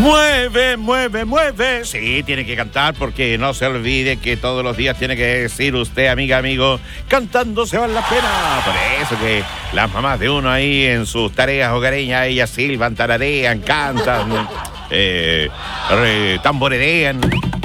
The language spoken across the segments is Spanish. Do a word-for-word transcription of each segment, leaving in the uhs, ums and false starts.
Mueve, mueve, mueve. Sí, tiene que cantar porque no se olvide que todos los días tiene que decir usted, amiga, amigo, cantando se vale la pena. Por eso que las mamás de uno ahí en sus tareas hogareñas, ellas silban, tararean, cantan, eh, re, tamborerean.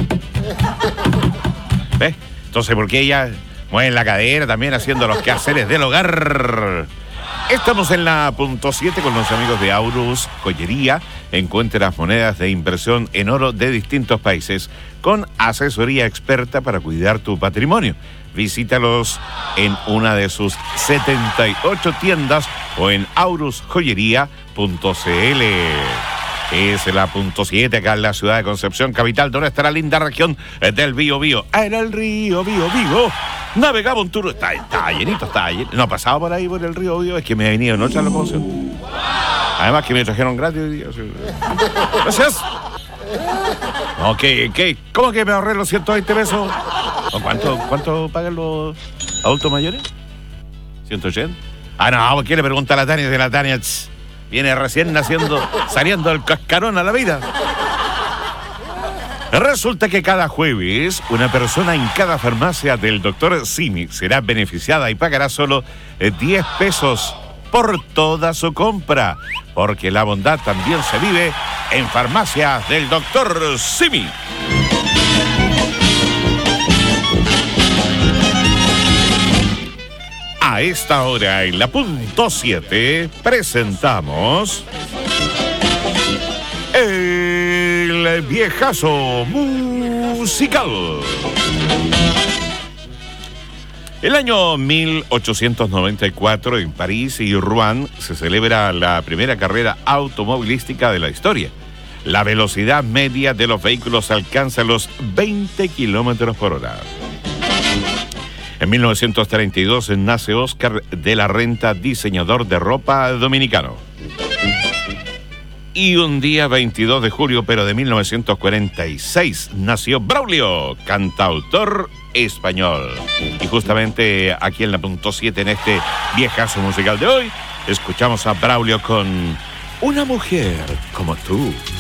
¿Ves? Entonces, porque ellas mueven la cadera también haciendo los quehaceres del hogar. Estamos en la punto siete con los amigos de Aurus Joyería. Encuentra las monedas de inversión en oro de distintos países con asesoría experta para cuidar tu patrimonio. Visítalos en una de sus setenta y ocho tiendas o en aurus joyería punto c l. Es la punto siete acá en la ciudad de Concepción, capital de nuestra linda región del Bío Bío. En el río Bío Bío navegaba un tour. Está, está llenito, está llenito. No, pasaba por ahí por el río Bío, es que me he venido en otra locomoción. Además que me trajeron gratis. Gracias. No, ¿qué, qué? ¿Cómo que me ahorré los ciento veinte pesos? ¿Cuánto, cuánto pagan los adultos mayores? ¿ciento ochenta? Ah, no, ¿por qué le pregunta a la Tania de la Tania? Tss, viene recién naciendo, saliendo del cascarón a la vida. Resulta que cada jueves una persona en cada farmacia del doctor Simi será beneficiada y pagará solo diez pesos por toda su compra, porque la bondad también se vive en farmacias del doctor Simi. A esta hora en la punto siete presentamos el viejazo musical. El año mil ochocientos noventa y cuatro en París y Rouen se celebra la primera carrera automovilística de la historia. La velocidad media de los vehículos alcanza los veinte kilómetros por hora. En mil novecientos treinta y dos nace Oscar de la Renta, diseñador de ropa dominicano. Y un día veintidós de julio, pero de mil novecientos cuarenta y seis, nació Braulio, cantautor español. Y justamente aquí en la punto siete, en este viejazo musical de hoy, escuchamos a Braulio con Una mujer como tú.